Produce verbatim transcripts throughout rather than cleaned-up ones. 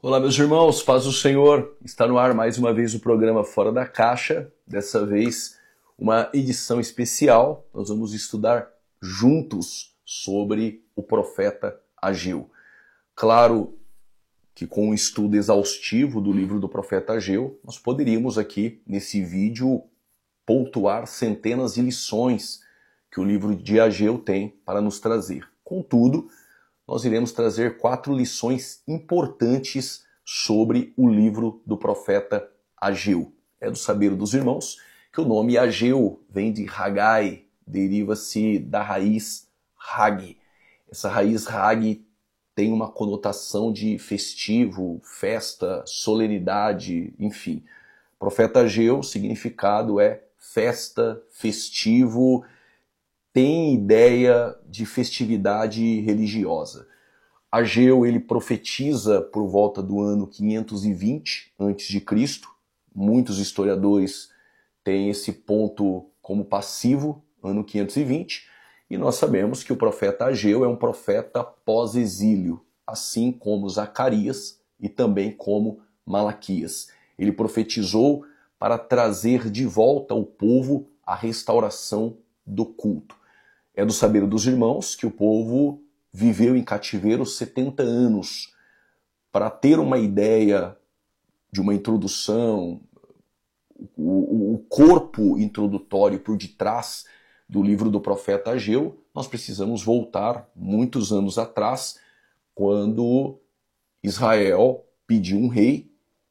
Olá, meus irmãos, paz do Senhor. Está no ar mais uma vez o programa Fora da Caixa. Dessa vez, uma edição especial. Nós vamos estudar juntos sobre o profeta Ageu. Claro que com um estudo exaustivo do livro do profeta Ageu, nós poderíamos aqui, nesse vídeo, pontuar centenas de lições que o livro de Ageu tem para nos trazer. Contudo, nós iremos trazer quatro lições importantes sobre o livro do profeta Ageu. É do saber dos irmãos que o nome Ageu vem de Hagai, deriva-se da raiz Hag. Essa raiz Hag tem uma conotação de festivo, festa, solenidade, enfim. Profeta Ageu, o significado é festa, festivo, tem ideia de festividade religiosa. Ageu, ele profetiza por volta do ano quinhentos e vinte antes de Cristo. Muitos historiadores têm esse ponto como passivo, ano quinhentos e vinte, e nós sabemos que o profeta Ageu é um profeta pós-exílio, assim como Zacarias e também como Malaquias. Ele profetizou para trazer de volta ao povo a restauração do culto. É do saber dos irmãos que o povo viveu em cativeiro setenta anos. Para ter uma ideia de uma introdução, o, o corpo introdutório por detrás do livro do profeta Ageu, nós precisamos voltar muitos anos atrás, quando Israel pediu um rei,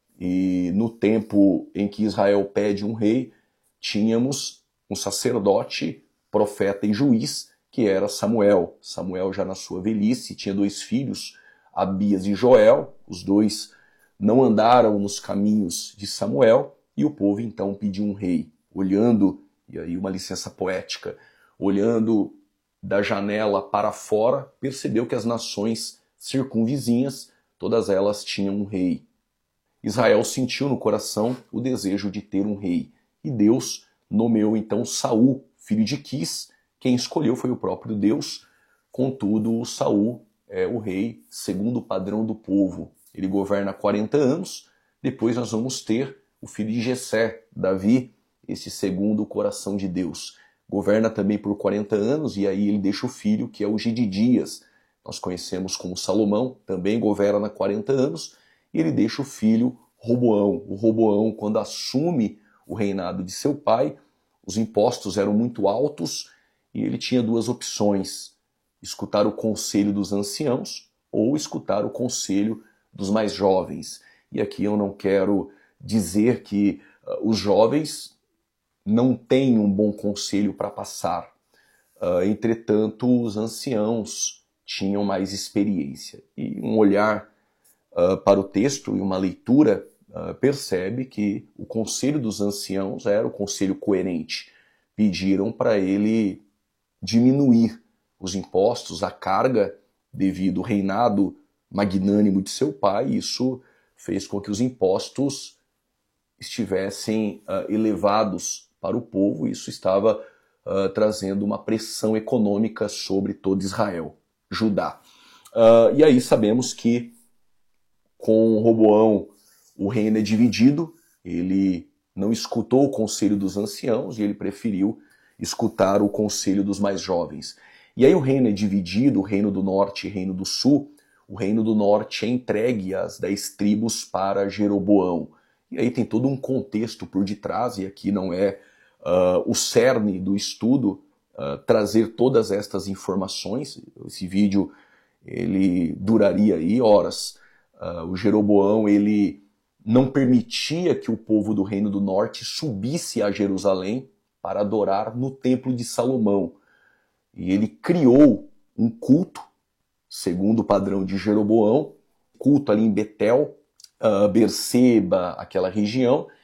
e no tempo em que Israel pede um rei, tínhamos um sacerdote, profeta e juiz, que era Samuel. Samuel já na sua velhice tinha dois filhos, Abias e Joel. Os dois não andaram nos caminhos de Samuel e o povo então pediu um rei. Olhando, e aí uma licença poética, olhando da janela para fora, percebeu que as nações circunvizinhas, todas elas tinham um rei. Israel sentiu no coração o desejo de ter um rei. E Deus nomeou então Saul, filho de Quis. Quem escolheu foi o próprio Deus. Contudo, Saul é o rei segundo o padrão do povo. Ele governa quarenta anos. Depois nós vamos ter o filho de Jessé, Davi, esse segundo o coração de Deus. Governa também por quarenta anos e aí ele deixa o filho, que é o Gedidias. Nós conhecemos como Salomão, também governa quarenta anos. E ele deixa o filho Roboão. O Roboão, quando assume o reinado de seu pai, os impostos eram muito altos e ele tinha duas opções: escutar o conselho dos anciãos ou escutar o conselho dos mais jovens. E aqui eu não quero dizer que uh, os jovens não têm um bom conselho para passar. Uh, entretanto, os anciãos tinham mais experiência. E um olhar uh, para o texto e uma leitura uh, percebe que o conselho dos anciãos era o conselho coerente. Pediram para ele diminuir os impostos, a carga, devido ao reinado magnânimo de seu pai. Isso fez com que os impostos estivessem uh, elevados para o povo. Isso estava uh, trazendo uma pressão econômica sobre todo Israel, Judá. Uh, e aí sabemos que com Roboão o reino é dividido. Ele não escutou o conselho dos anciãos e ele preferiu escutar o conselho dos mais jovens. E aí o reino é dividido, o reino do norte e o reino do sul. O reino do norte é entregue às dez tribos para Jeroboão. E aí tem todo um contexto por detrás, e aqui não é uh, o cerne do estudo uh, trazer todas estas informações. Esse vídeo ele duraria aí horas. Uh, o Jeroboão ele não permitia que o povo do reino do norte subisse a Jerusalém para adorar no templo de Salomão. E ele criou um culto, segundo o padrão de Jeroboão, culto ali em Betel, uh, Berseba, aquela região,